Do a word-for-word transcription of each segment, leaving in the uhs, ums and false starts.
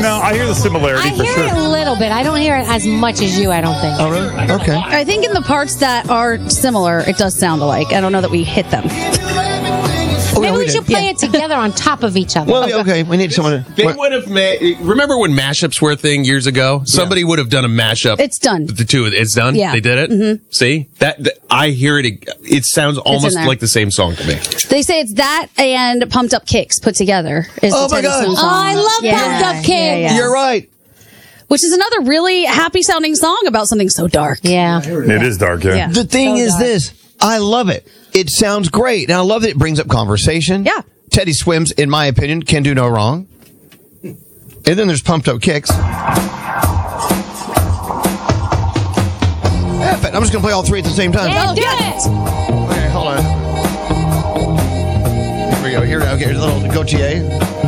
No, I hear the similarity I for hear sure. it a little bit. I don't hear it as much as you, I don't think. Oh, really? Okay. I think in the parts that are similar, it does sound alike. I don't know that we hit them. Oh, Maybe yeah, we we should did. play Yeah. it together on top of each other. Well, okay, we need someone to... They what- would have ma- remember when mashups were a thing years ago? Somebody would have done a mashup. It's done. The two, it's done. Yeah. They did it. Mm-hmm. See that, that? I hear it. It sounds almost there. like the same song to me. They say it's that and Pumped Up Kicks put together. Is Oh the my Teddy God. Swims Oh, song. I love Yeah. Pumped Up Kicks. Yeah, yeah. You're right. Which is another really happy sounding song about something so dark. Yeah. It is dark, yeah. Yeah. The thing So is dark. this. I love it. It sounds great. And I love that it brings up conversation. Yeah. Teddy Swims, in my opinion, can do no wrong. And then there's Pumped Up Kicks. F it. I'm just going to play all three at the same time. Yeah, do it. Okay, hold on. Here we go. Here, okay, here's a little Gautier.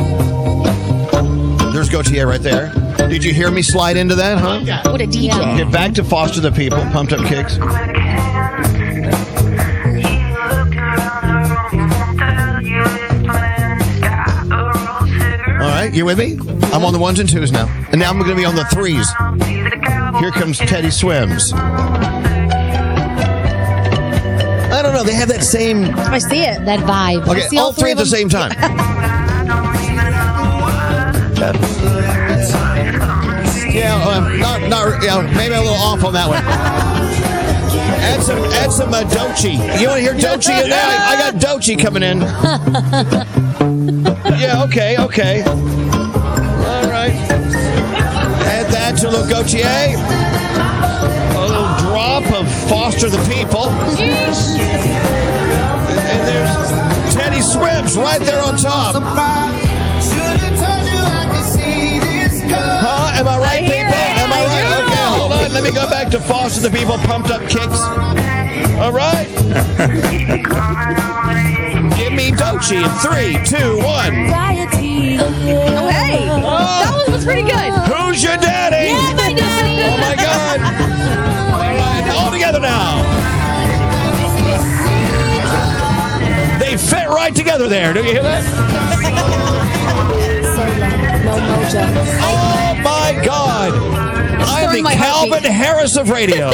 There's Gautier right there. Did you hear me slide into that, huh? What a D J. Get back to Foster the People, Pumped Up Kicks. All right, you with me? I'm on the ones and twos now. And now I'm going to be on the threes. Here comes Teddy Swims. I don't know. They have that same... I see it. That vibe. I Okay, see all three at the of them. same time. Yeah, um, not, not, yeah, maybe a little off on that one. Add some, add some uh, Doechii. You want to hear Doechii in there? I, I got Doechii coming in. Yeah, okay, okay. All right. Add that to a little Gautier. A little drop of Foster the People. And there's Teddy Swims right there on top. Huh? Am I right, people? Am I right? Okay, hold on. Let me go back to Foster the People, Pumped Up Kicks. All right. Give me Doechii in three, two, one. Oh, hey. That one was pretty good. Who's your daddy? Yeah, my daddy. Oh, my God. All right, all together now. They fit right together there. Do you hear that? Oh, my God. I am Throwing the my Calvin heartbeat. Harris of radio.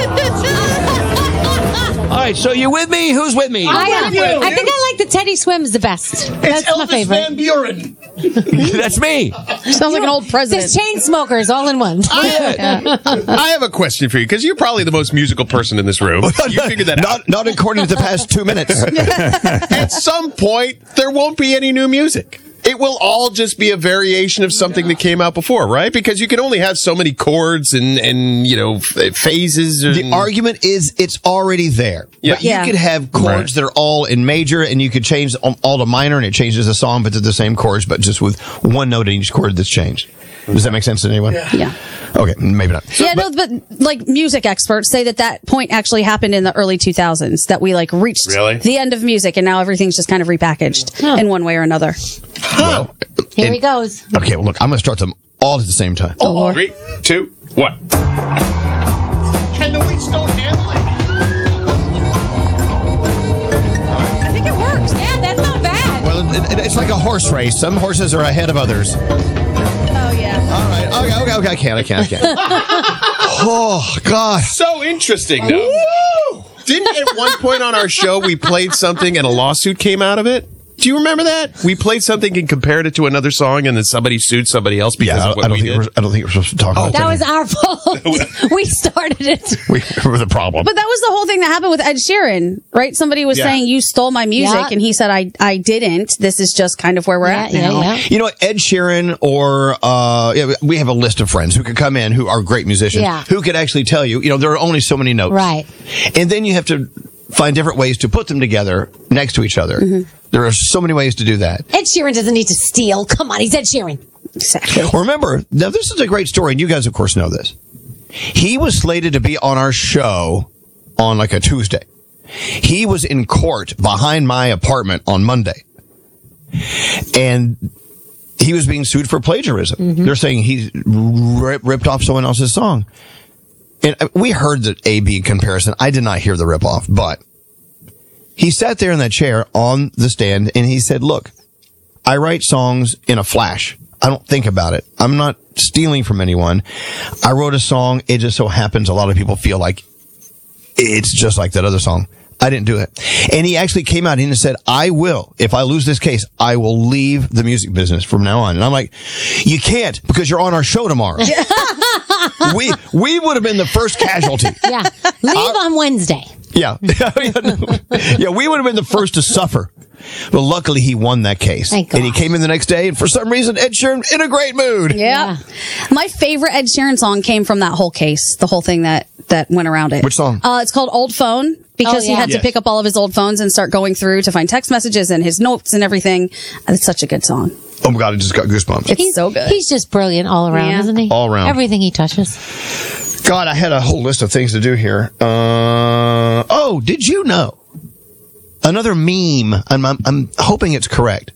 All right, so you with me? Who's with me? I, I'm with you. I think I like the Teddy Swims the best. That's It's my Elvis favorite. Van Buren. That's me. Sounds like an old president. There's chain smokers all in one. I have a question for you because you're probably the most musical person in this room. You figured that out. Not, not according to the past two minutes. At some point, there won't be any new music. It will all just be a variation of something that came out before, right? Because you can only have so many chords and, and you know, f- phases. And, The argument is it's already there. Yeah. But you Yeah. could have chords Right. that are all in major, and you could change all all to minor, and it changes the song, but they're the same chords, but just with one note in each chord that's changed. Does that make sense to anyone? Yeah. Okay, maybe not. Yeah, no, but like music experts say that that point actually happened in the early two thousands, that we like reached Really? the end of music and now everything's just kind of repackaged in one way or another. Well, Here and- he goes. Okay, well, look, I'm going to start them all at the same time. Oh, Three, two, one. Can the Wheats don't handle it? I think it works. Yeah, that's not bad. Well, it, it- it's like a horse race. Some horses are ahead of others. Oh, yeah. All right, okay, okay, okay, I can't, I can't, I can't. Oh, God. So interesting, though. Didn't at one point on our show we played something and a lawsuit came out of it? Do you remember that? We played something and compared it to another song, and then somebody sued somebody else because Yeah, I, of what I don't we think did. we're, I don't think we're supposed to talk about That that. was our fault. We started it. we were the problem. But that was the whole thing that happened with Ed Sheeran, right? Somebody was Yeah. saying, you stole my music. Yeah. And he said, I, I didn't. This is just kind of where we're Yeah, at yeah, now. yeah. You know, Ed Sheeran or, uh, yeah, we have a list of friends who could come in who are great musicians, Yeah. who could actually tell you, you know, there are only so many notes. Right. And then you have to find different ways to put them together next to each other. Mm-hmm. There are so many ways to do that. Ed Sheeran doesn't need to steal. Come on, he's Ed Sheeran. Exactly. Remember, now this is a great story, and you guys, of course, know this. He was slated to be on our show on like a Tuesday. He was in court behind my apartment on Monday. And he was being sued for plagiarism. Mm-hmm. They're saying he rip, ripped off someone else's song. And uh, we heard the A B comparison. I did not hear the rip off, but he sat there in that chair on the stand and he said, look, I write songs in a flash. I don't think about it. I'm not stealing from anyone. I wrote a song. It just so happens a lot of people feel like it's just like that other song. I didn't do it. And he actually came out and he said, I will, if I lose this case, I will leave the music business from now on. And I'm like, you can't, because you're on our show tomorrow. we we would have been the first casualty. Yeah. Leave on Wednesday. Yeah. Yeah, we would have been the first to suffer. But luckily, he won that case. Thank And he God. came in the next day, and for some reason, Ed Sheeran in a great mood. Yeah. My favorite Ed Sheeran song came from that whole case, the whole thing that, that went around it. Which song? Uh, it's called Old Phone, because Oh, he yeah. had to Yes. pick up all of his old phones and start going through to find text messages and his notes and everything. It's such a good song. Oh my God, I just got goosebumps. It's He's so good. He's just brilliant all around, Yeah. isn't he? All around. Everything he touches. God, I had a whole list of things to do here. Uh, oh, did you know? Another meme. I'm, I'm, I'm hoping it's correct.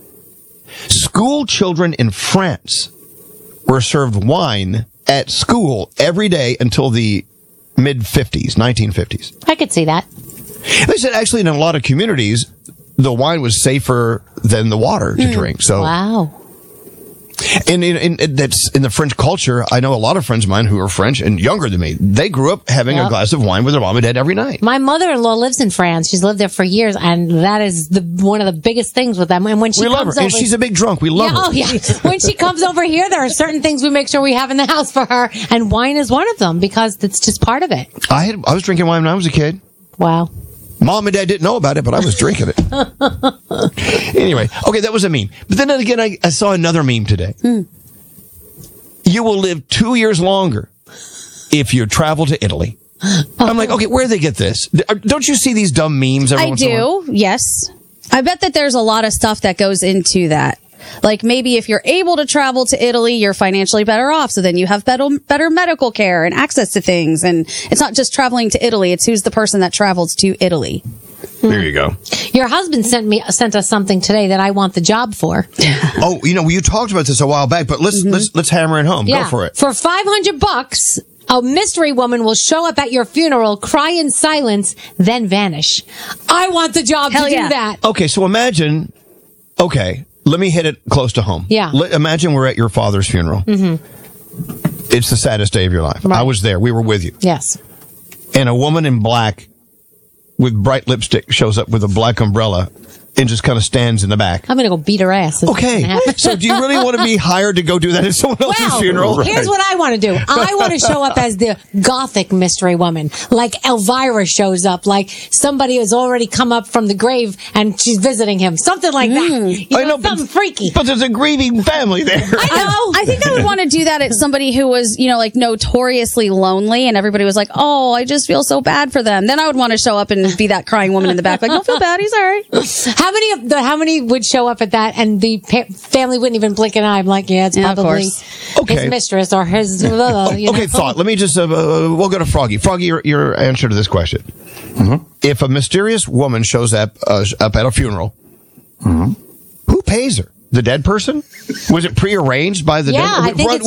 School children in France were served wine at school every day until the mid fifties, nineteen fifties. I could see that. They said actually in a lot of communities, the wine was safer than the water to drink. So, Wow. and in, in, in, that's in the French culture. I know a lot of friends of mine who are French and younger than me. They grew up having a Yep. glass of wine with their mom and dad every night. My mother-in-law lives in France. She's lived there for years, and that is the one of the biggest things with them. And when she We comes love her, over, and she's a big drunk. We love yeah, her. oh yeah. When she comes over here, there are certain things we make sure we have in the house for her, and wine is one of them because it's just part of it. I had I was drinking wine when I was a kid. Wow. Mom and dad didn't know about it, but I was drinking it. Anyway, okay, that was a meme. But then again, I, I saw another meme today. Hmm. You will live two years longer if you travel to Italy. I'm like, okay, where do they get this? Don't you see these dumb memes every I once in a while? do, yes. I bet that there's a lot of stuff that goes into that. Like maybe if you're able to travel to Italy, you're financially better off. So then you have better, better medical care and access to things. And it's not just traveling to Italy. It's who's the person that travels to Italy. There you go. Your husband sent me sent us something today that I want the job for. Oh, you know, you talked about this a while back, but let's let's let's hammer it home. Yeah. Go for it. For five hundred bucks, a mystery woman will show up at your funeral, cry in silence, then vanish. I want the job Hell to yeah. do that. Okay, so imagine. Okay, let me hit it close to home. Yeah. Let, imagine we're at your father's funeral. Mm-hmm. It's the saddest day of your life. Right. I was there. We were with you. Yes. And a woman in black with bright lipstick shows up with a black umbrella and just kind of stands in the back. I'm going to go beat her ass. Is what's Okay. gonna happen. So do you really want to be hired to go do that at someone else's Well, funeral? here's what I want to do. I want to show up as the gothic mystery woman. Like Elvira shows up, like somebody has already come up from the grave and she's visiting him. Something like that. You know, I know, but- something freaky. But there's a grieving family there. I know. I think I would want to do that at somebody who was, you know, like notoriously lonely and everybody was like, oh, I just feel so bad for them. Then I would want to show up and be that crying woman in the back. Like, don't feel bad. He's all right. How many of the, how many would show up at that and the pa- family wouldn't even blink an eye? I'm like, yeah, it's Yeah, of probably course. Okay. his mistress or his, uh, you Okay, know. thought. Let me just, uh, uh, we'll go to Froggy. Froggy, your, your answer to this question. Mm-hmm. If a mysterious woman shows up, uh, up at a funeral, Mm-hmm. who pays her? The dead person? Was it prearranged by the Yeah, dead? I think What- it's